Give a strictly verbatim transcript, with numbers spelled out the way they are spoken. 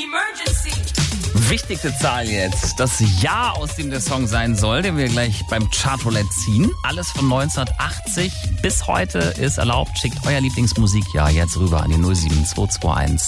Wichtigste Zahl jetzt. Das Jahr, aus dem der Song sein soll, den wir gleich beim Chartroulette ziehen. Alles von neunzehnhundertachtzig bis heute ist erlaubt. Schickt euer Lieblingsmusikjahr jetzt rüber an die null sieben zwei zwei eins.